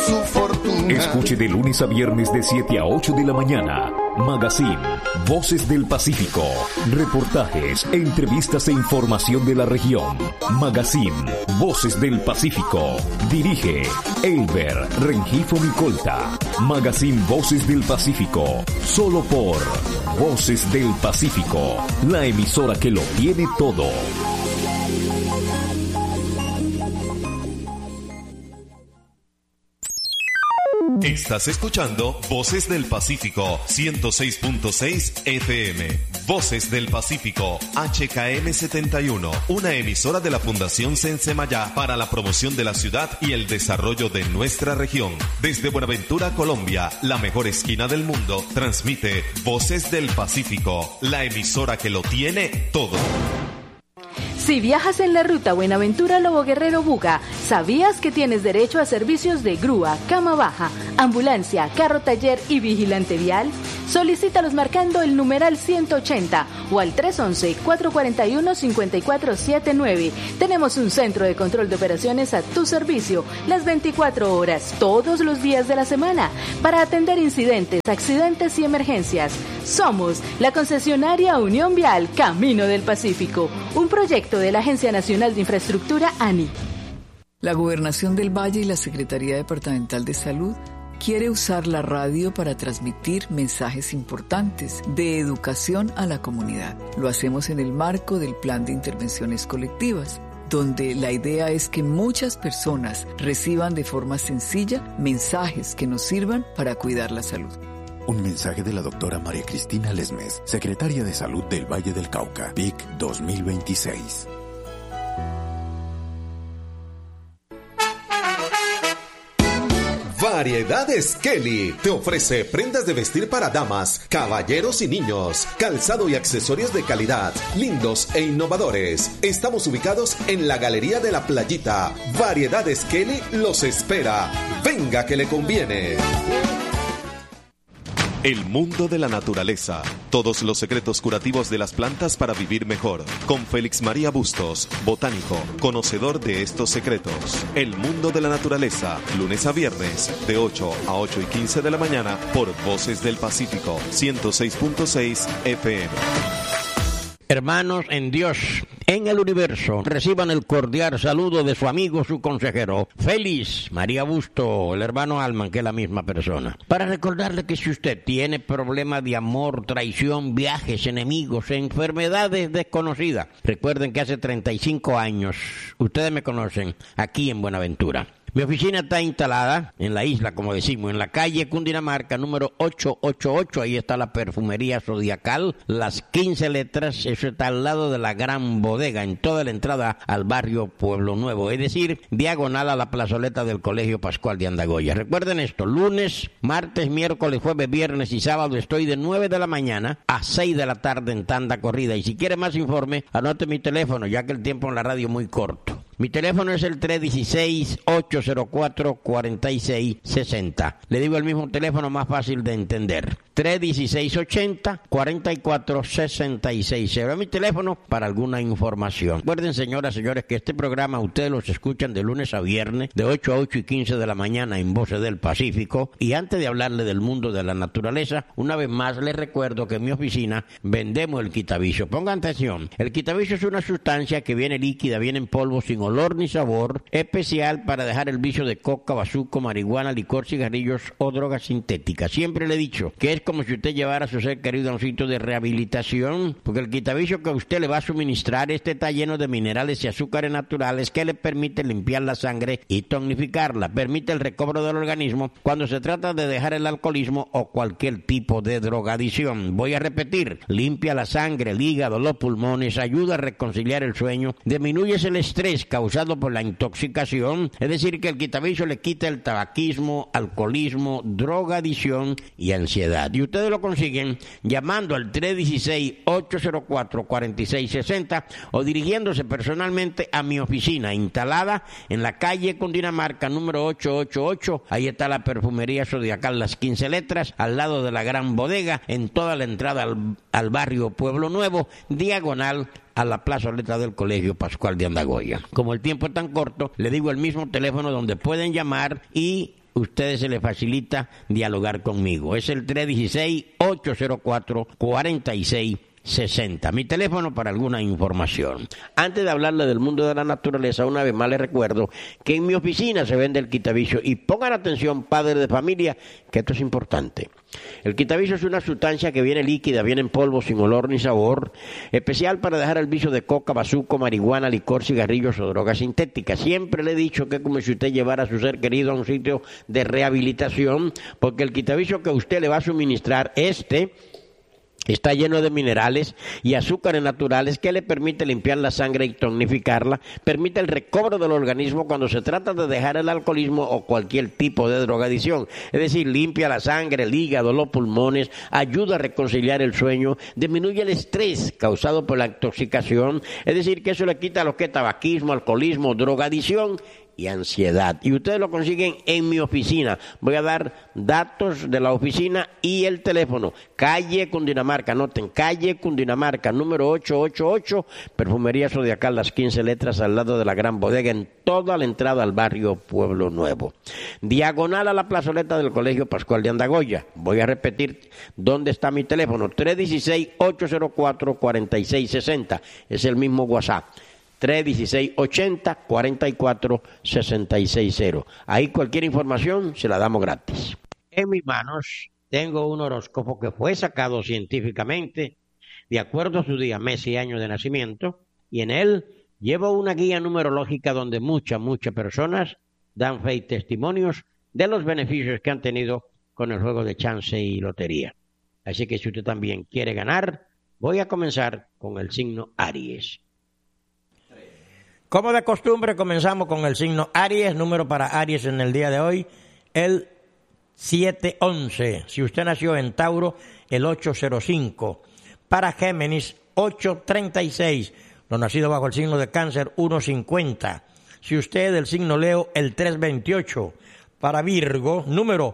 su fortuna. Escuche de lunes a viernes de 7 a 8 de la mañana. Magazine, Voces del Pacífico. Reportajes, entrevistas e información de la región. Magazine, Voces del Pacífico. Dirige Elber Rengifo Micolta. Magazine Voces del Pacífico. Solo por Voces del Pacífico. La emisora que lo tiene todo. Estás escuchando Voces del Pacífico 106.6 FM. Voces del Pacífico HKM 71, una emisora de la Fundación Sensemayá para la promoción de la ciudad y el desarrollo de nuestra región. Desde Buenaventura, Colombia, la mejor esquina del mundo, transmite Voces del Pacífico, la emisora que lo tiene todo. Si viajas en la ruta Buenaventura-Lobo Guerrero-Buga, ¿sabías que tienes derecho a servicios de grúa, cama baja, ambulancia, carro taller y vigilante vial? Solicítalos marcando el numeral 180 o al 311-441-5479. Tenemos un centro de control de operaciones a tu servicio las 24 horas, todos los días de la semana, para atender incidentes, accidentes y emergencias. Somos la concesionaria Unión Vial Camino del Pacífico, un proyecto de la Agencia Nacional de Infraestructura ANI. La Gobernación del Valle y la Secretaría Departamental de Salud quiere usar la radio para transmitir mensajes importantes de educación a la comunidad. Lo hacemos en el marco del Plan de Intervenciones Colectivas, donde la idea es que muchas personas reciban de forma sencilla mensajes que nos sirvan para cuidar la salud. Un mensaje de la doctora María Cristina Lesmes, secretaria de Salud del Valle del Cauca, PIC 2026. Variedades Kelly te ofrece prendas de vestir para damas, caballeros y niños, calzado y accesorios de calidad, lindos e innovadores. Estamos ubicados en la Galería de la Playita. Variedades Kelly los espera. Venga que le conviene. El mundo de la naturaleza. Todos los secretos curativos de las plantas para vivir mejor. Con Félix María Bustos, botánico, conocedor de estos secretos. El mundo de la naturaleza. Lunes a viernes, de 8 a 8 y 15 de la mañana, por Voces del Pacífico, 106.6 FM. Hermanos en Dios, en el universo, reciban el cordial saludo de su amigo, su consejero, Félix María Busto, el hermano Alman, que es la misma persona. Para recordarle que si usted tiene problemas de amor, traición, viajes, enemigos, enfermedades desconocidas, recuerden que hace 35 años, ustedes me conocen, aquí en Buenaventura. Mi oficina está instalada en la isla, como decimos, en la calle Cundinamarca, número 888. Ahí está la perfumería Zodiacal, las 15 letras. Eso está al lado de la Gran Bodega, en toda la entrada al barrio Pueblo Nuevo. Es decir, diagonal a la plazoleta del Colegio Pascual de Andagoya. Recuerden esto, lunes, martes, miércoles, jueves, viernes y sábado estoy de 9 de la mañana a 6 de la tarde en tanda corrida. Y si quiere más informe, anote mi teléfono, ya que el tiempo en la radio es muy corto. Mi teléfono es el 316-804-4660. Le digo el mismo teléfono más fácil de entender. 316-80-44-66. Es mi teléfono para alguna información. Recuerden, señoras y señores, que este programa ustedes los escuchan de lunes a viernes, de 8 a 8 y 15 de la mañana en Voces del Pacífico. Y antes de hablarle del mundo de la naturaleza, una vez más les recuerdo que en mi oficina vendemos el quitavicio. Pongan atención. El quitavicio es una sustancia que viene líquida, viene en polvo sin olor ni sabor, especial para dejar el vicio de coca, bazuco, marihuana, licor, cigarrillos o drogas sintéticas. Siempre le he dicho que es como si usted llevara a su ser querido a un sitio de rehabilitación, porque el quitavicio que usted le va a suministrar, está lleno de minerales y azúcares naturales que le permite limpiar la sangre y tonificarla, permite el recobro del organismo cuando se trata de dejar el alcoholismo o cualquier tipo de drogadicción. Voy a repetir, limpia la sangre, el hígado, los pulmones, ayuda a reconciliar el sueño, disminuye el estrés causado por la intoxicación, es decir, que el quitavicio le quita el tabaquismo, alcoholismo, drogadicción y ansiedad. Y ustedes lo consiguen llamando al 316-804-4660 o dirigiéndose personalmente a mi oficina, instalada en la calle Cundinamarca, número 888. Ahí está la perfumería Zodiacal, las 15 letras, al lado de la Gran Bodega, en toda la entrada al barrio Pueblo Nuevo, diagonal a la plazoleta del Colegio Pascual de Andagoya. Como el tiempo es tan corto, le digo el mismo teléfono donde pueden llamar y ustedes se les facilita dialogar conmigo. Es el 316-804-4660. Mi teléfono para alguna información. Antes de hablarle del mundo de la naturaleza, una vez más les recuerdo que en mi oficina se vende el quitavicio y pongan atención, padres de familia, que esto es importante. El quitavicio es una sustancia que viene líquida, viene en polvo, sin olor ni sabor, especial para dejar el vicio de coca, bazuco, marihuana, licor, cigarrillos o drogas sintéticas. Siempre le he dicho que es como si usted llevara a su ser querido a un sitio de rehabilitación, porque el quitavicio que usted le va a suministrar, está lleno de minerales y azúcares naturales que le permite limpiar la sangre y tonificarla, permite el recobro del organismo cuando se trata de dejar el alcoholismo o cualquier tipo de drogadicción. Es decir, limpia la sangre, el hígado, los pulmones, ayuda a reconciliar el sueño, disminuye el estrés causado por la intoxicación, es decir, que eso le quita lo que es tabaquismo, alcoholismo, drogadicción y ansiedad. Y ustedes lo consiguen en mi oficina. Voy a dar datos de la oficina y el teléfono. Calle Cundinamarca, anoten, calle Cundinamarca, número 888, Perfumería Zodiacal, las 15 letras al lado de la Gran Bodega, en toda la entrada al barrio Pueblo Nuevo. Diagonal a la plazoleta del Colegio Pascual de Andagoya. Voy a repetir dónde está mi teléfono, 316-804-4660. Es el mismo WhatsApp. 316-80-44-660. Ahí cualquier información se la damos gratis. En mis manos tengo un horóscopo que fue sacado científicamente de acuerdo a su día, mes y año de nacimiento, y en él llevo una guía numerológica donde muchas personas dan fe y testimonios de los beneficios que han tenido con el juego de chance y lotería. Así que si usted también quiere ganar, voy a comenzar con el signo Aries. Como de costumbre, comenzamos con el signo Aries, número para Aries en el día de hoy, el 711. Si usted nació en Tauro, el 805. Para Géminis, 836. Los nacidos bajo el signo de Cáncer, 150. Si usted es del signo Leo, el 328. Para Virgo, número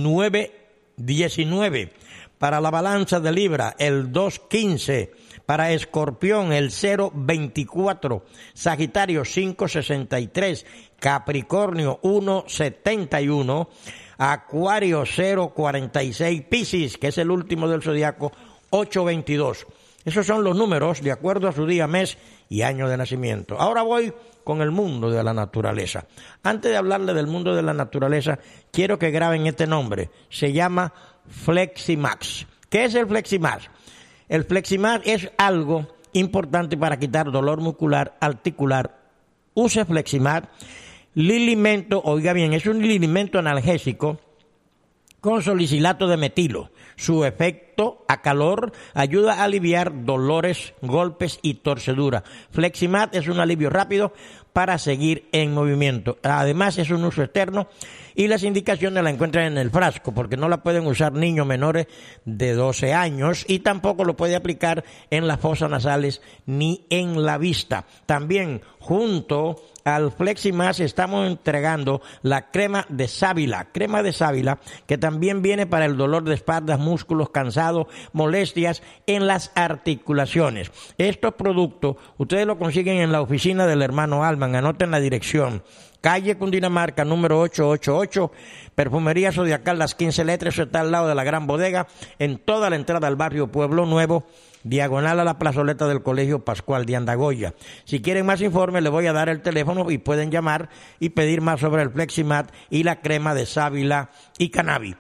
919. Para la balanza de Libra, el 215. Para Escorpión, el 024, Sagitario 563, Capricornio 171, Acuario 046, Piscis, que es el último del zodiaco, 822. Esos son los números de acuerdo a su día, mes y año de nacimiento. Ahora voy con el mundo de la naturaleza. Antes de hablarle del mundo de la naturaleza, quiero que graben este nombre. Se llama Fleximax. ¿Qué es el Fleximax? El Fleximax es algo importante para quitar dolor muscular, articular. Use Fleximax. Lilimento, oiga bien, es un lilimento analgésico con salicilato de metilo. Su efecto a calor ayuda a aliviar dolores, golpes y torceduras. Fleximax es un alivio rápido para seguir en movimiento. Además es un uso externo y las indicaciones la encuentran en el frasco, porque no la pueden usar niños menores de 12 años y tampoco lo puede aplicar en las fosas nasales ni en la vista. También junto al Fleximax estamos entregando la crema de sábila, que también viene para el dolor de espaldas, músculos cansados, molestias en las articulaciones. Estos productos ustedes los consiguen en la oficina del hermano Alman. Anoten la dirección: calle Cundinamarca, número 888, Perfumería Zodiacal, las 15 letras. Eso está al lado de la Gran Bodega, en toda la entrada al barrio Pueblo Nuevo, diagonal a la plazoleta del Colegio Pascual de Andagoya. Si quieren más informes, les voy a dar el teléfono y pueden llamar y pedir más sobre el Fleximax y la crema de sábila y cannabis.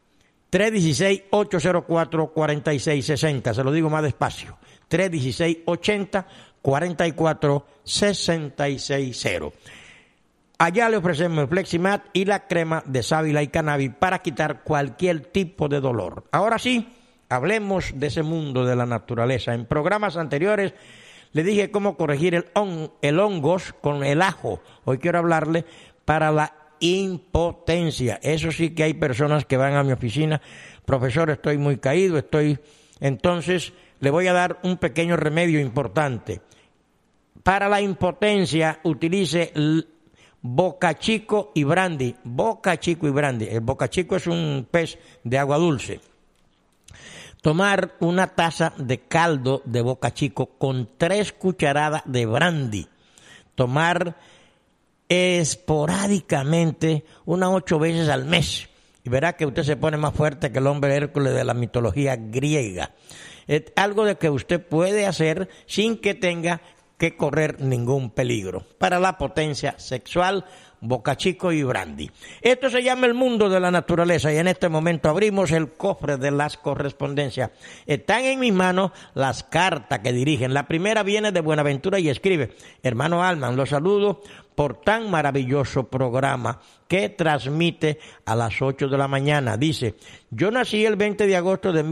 316-804-4660. Se lo digo más despacio. 316-80-44-660. Allá le ofrecemos el Fleximax y la crema de sábila y cannabis para quitar cualquier tipo de dolor. Ahora sí, hablemos de ese mundo de la naturaleza. En programas anteriores le dije cómo corregir el hongos con el ajo. Hoy quiero hablarle para la impotencia. Eso sí que hay personas que van a mi oficina: profesor, estoy muy caído, Entonces le voy a dar un pequeño remedio importante. Para la impotencia, utilice Boca Chico y brandy. Boca Chico y brandy. El Boca Chico es un pez de agua dulce. Tomar una taza de caldo de Boca Chico con 3 cucharadas de brandy. Tomar esporádicamente, unas 8 veces al mes. Y verá que usted se pone más fuerte que el hombre Hércules de la mitología griega. Es algo de que usted puede hacer sin que tenga que correr ningún peligro para la potencia sexual, Boca Chico y Brandy. Esto se llama el mundo de la naturaleza y en este momento abrimos el cofre de las correspondencias. Están en mis manos las cartas que dirigen. La primera viene de Buenaventura y escribe: hermano Alman, los saludo por tan maravilloso programa que transmite a las 8 de la mañana. Dice: yo nací el 20 de agosto de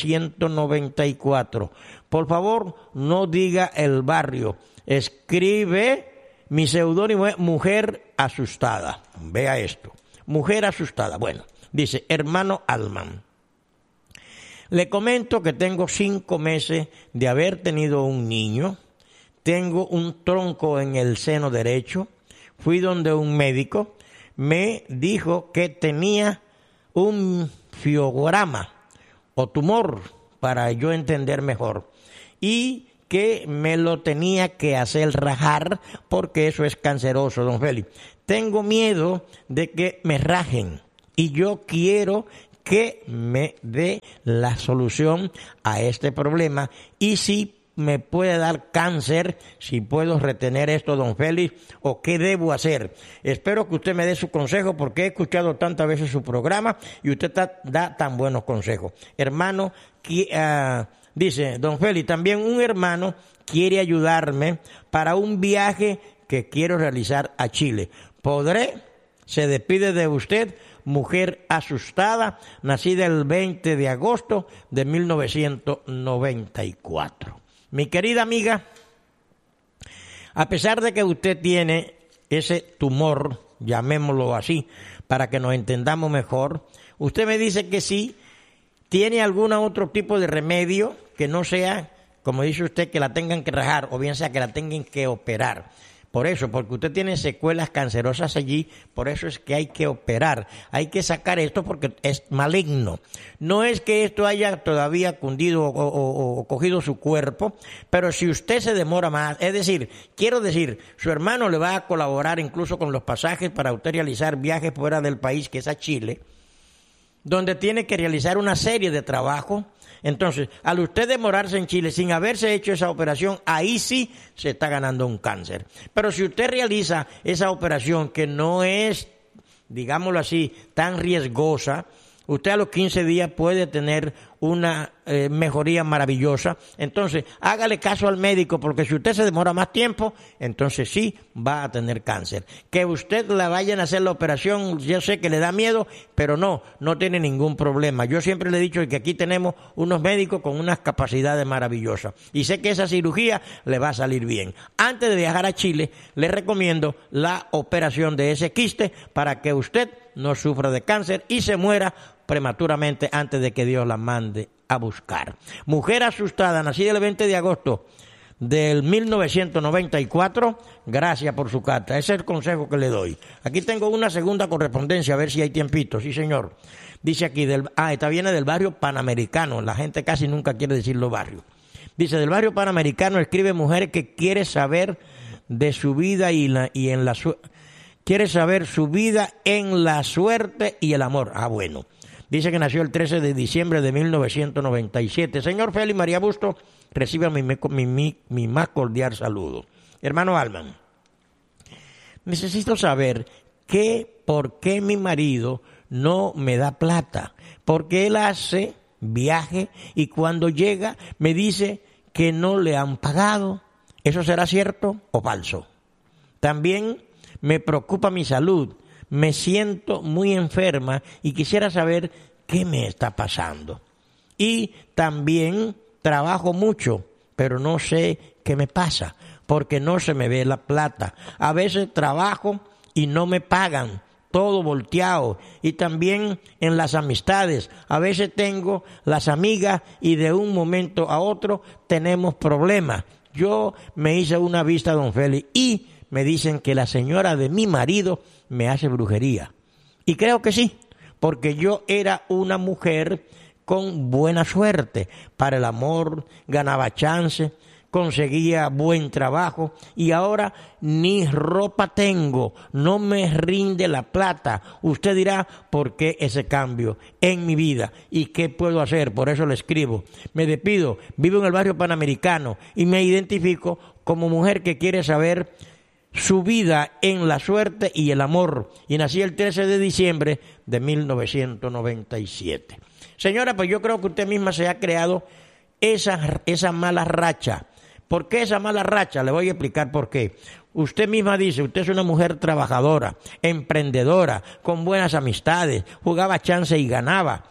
1994. Por favor, no diga el barrio. Escribe, mi seudónimo es Mujer Asustada. Vea esto. Mujer Asustada. Bueno, dice: hermano Alman, le comento que tengo 5 meses de haber tenido un niño. Tengo un tronco en el seno derecho. Fui donde un médico. Me dijo que tenía un fibroma o tumor, para yo entender mejor. Y que me lo tenía que hacer rajar porque eso es canceroso, don Félix. Tengo miedo de que me rajen y yo quiero que me dé la solución a este problema y si me puede dar cáncer, si puedo retener esto, don Félix, o qué debo hacer. Espero que usted me dé su consejo porque he escuchado tantas veces su programa y usted da tan buenos consejos. Hermano, dice don Félix, también un hermano quiere ayudarme para un viaje que quiero realizar a Chile. ¿Podré? Se despide de usted, Mujer Asustada, nacida el 20 de agosto de 1994. Mi querida amiga, a pesar de que usted tiene ese tumor, llamémoslo así, para que nos entendamos mejor, usted me dice que sí, tiene algún otro tipo de remedio que no sea, como dice usted, que la tengan que rajar o bien sea que la tengan que operar. Por eso, porque usted tiene secuelas cancerosas allí, por eso es que hay que operar. Hay que sacar esto porque es maligno. No es que esto haya todavía cundido o cogido su cuerpo, pero si usted se demora más, es decir, quiero decir, su hermano le va a colaborar incluso con los pasajes para usted realizar viajes fuera del país, que es a Chile, donde tiene que realizar una serie de trabajos. Entonces, al usted demorarse en Chile sin haberse hecho esa operación, ahí sí se está ganando un cáncer. Pero si usted realiza esa operación que no es, digámoslo así, tan riesgosa, usted a los 15 días puede tener una mejoría maravillosa. Entonces, hágale caso al médico, porque si usted se demora más tiempo, entonces sí va a tener cáncer. Que usted la vayan a hacer la operación, yo sé que le da miedo, pero no tiene ningún problema. Yo siempre le he dicho que aquí tenemos unos médicos con unas capacidades maravillosas y sé que esa cirugía le va a salir bien. Antes de viajar a Chile, le recomiendo la operación de ese quiste para que usted no sufra de cáncer y se muera prematuramente antes de que Dios la mande a buscar. Mujer Asustada, nacida el 20 de agosto del 1994, gracias por su carta. Ese es el consejo que le doy. Aquí tengo una segunda correspondencia, a ver si hay tiempito. Sí, señor. Dice aquí, esta viene del barrio Panamericano. La gente casi nunca quiere decir los barrios. Dice, del barrio Panamericano escribe mujer que quiere saber de su vida quiere saber su vida en la suerte y el amor. Bueno. Dice que nació el 13 de diciembre de 1997. Señor Félix María Busto, reciba mi más cordial saludo. Hermano Alman, necesito saber por qué mi marido no me da plata. Porque él hace viaje y cuando llega me dice que no le han pagado. ¿Eso será cierto o falso? También me preocupa mi salud. Me siento muy enferma y quisiera saber qué me está pasando. Y también trabajo mucho, pero no sé qué me pasa, porque no se me ve la plata. A veces trabajo y no me pagan, todo volteado. Y también en las amistades, a veces tengo las amigas y de un momento a otro tenemos problemas. Yo me hice una vista, don Félix, y me dicen que la señora de mi marido me hace brujería. Y creo que sí, porque yo era una mujer con buena suerte para el amor, ganaba chance, conseguía buen trabajo y ahora ni ropa tengo, no me rinde la plata. Usted dirá, ¿por qué ese cambio en mi vida? ¿Y qué puedo hacer? Por eso le escribo. Me despido, vivo en el barrio Panamericano y me identifico como mujer que quiere saber su vida en la suerte y el amor. Y nací el 13 de diciembre de 1997. Señora, pues yo creo que usted misma se ha creado esa mala racha. ¿Por qué esa mala racha? Le voy a explicar por qué. Usted misma dice, usted es una mujer trabajadora, emprendedora, con buenas amistades, jugaba chance y ganaba.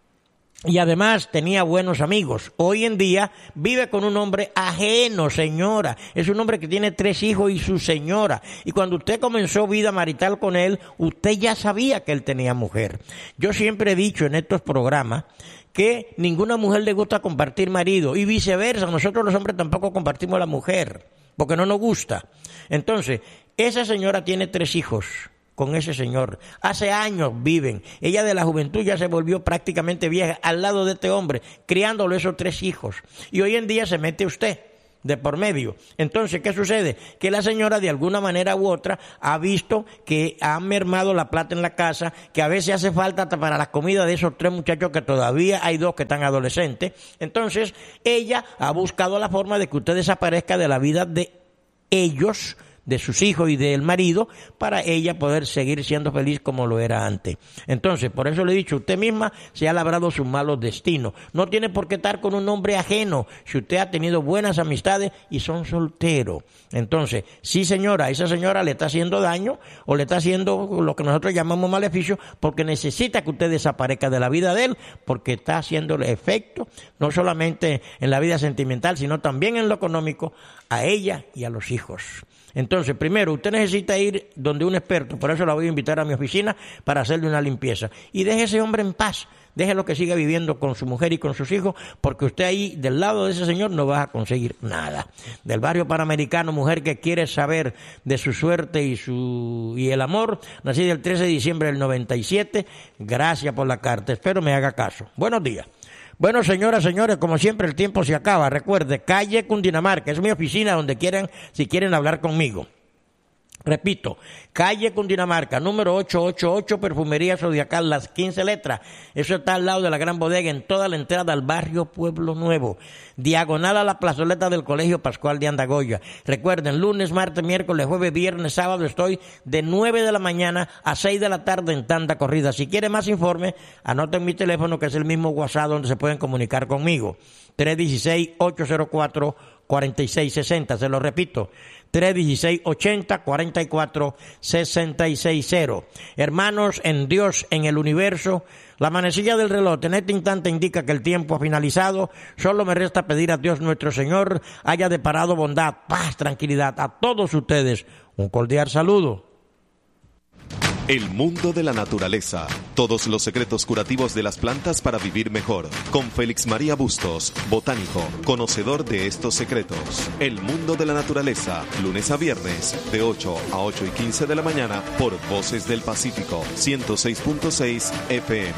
Y además tenía buenos amigos. Hoy en día vive con un hombre ajeno, señora. Es un hombre que tiene 3 hijos y su señora. Y cuando usted comenzó vida marital con él, usted ya sabía que él tenía mujer. Yo siempre he dicho en estos programas que ninguna mujer le gusta compartir marido y viceversa. Nosotros los hombres tampoco compartimos la mujer porque no nos gusta. Entonces, esa señora tiene 3 hijos con ese señor. Hace años viven. Ella de la juventud ya se volvió prácticamente vieja al lado de este hombre, criándole esos 3 hijos. Y hoy en día se mete usted de por medio. Entonces, ¿qué sucede? Que la señora de alguna manera u otra ha visto que ha mermado la plata en la casa, que a veces hace falta hasta para la comida de esos 3 muchachos que todavía hay 2 que están adolescentes. Entonces, ella ha buscado la forma de que usted desaparezca de la vida de ellos, de sus hijos y del marido, para ella poder seguir siendo feliz como lo era antes. Entonces, por eso le he dicho, usted misma se ha labrado sus malos destinos. No tiene por qué estar con un hombre ajeno, si usted ha tenido buenas amistades y son solteros. Entonces, sí señora, esa señora le está haciendo daño o le está haciendo lo que nosotros llamamos maleficio, porque necesita que usted desaparezca de la vida de él, porque está haciéndole efecto, no solamente en la vida sentimental, sino también en lo económico, a ella y a los hijos. Entonces, primero, usted necesita ir donde un experto, por eso la voy a invitar a mi oficina para hacerle una limpieza. Y deje a ese hombre en paz, déjelo que siga viviendo con su mujer y con sus hijos, porque usted ahí, del lado de ese señor, no va a conseguir nada. Del barrio Panamericano, mujer que quiere saber de su suerte y el amor, nací el 13 de diciembre del 97, gracias por la carta, espero me haga caso. Buenos días. Bueno, señoras, señores, como siempre el tiempo se acaba. Recuerde, calle Cundinamarca, es mi oficina donde quieran, si quieren hablar conmigo. Repito, calle Cundinamarca, número 888, Perfumería Zodiacal, las 15 letras. Eso está al lado de la Gran Bodega, en toda la entrada al barrio Pueblo Nuevo. Diagonal a la plazoleta del Colegio Pascual de Andagoya. Recuerden, lunes, martes, miércoles, jueves, viernes, sábado estoy de 9 de la mañana a 6 de la tarde en tanda corrida. Si quiere más informe, anoten mi teléfono, que es el mismo WhatsApp donde se pueden comunicar conmigo. 316-804-4660. Se lo repito. 316-80-44-660. Hermanos en Dios, en el universo, la manecilla del reloj en este instante indica que el tiempo ha finalizado. Solo me resta pedir a Dios nuestro Señor haya deparado bondad, paz, tranquilidad a todos ustedes. Un cordial saludo. El mundo de la naturaleza. Todos los secretos curativos de las plantas para vivir mejor. Con Félix María Bustos, botánico, conocedor de estos secretos. El mundo de la naturaleza. Lunes a viernes, de 8 a 8 y 15 de la mañana, por Voces del Pacífico, 106.6 FM.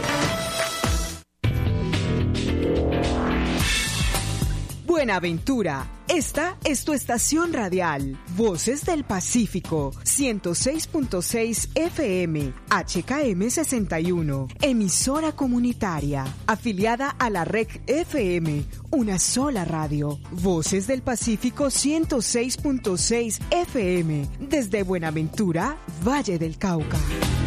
Buenaventura, esta es tu estación radial, Voces del Pacífico, 106.6 FM, HKM 61, emisora comunitaria, afiliada a la Red FM, una sola radio, Voces del Pacífico 106.6 FM, desde Buenaventura, Valle del Cauca.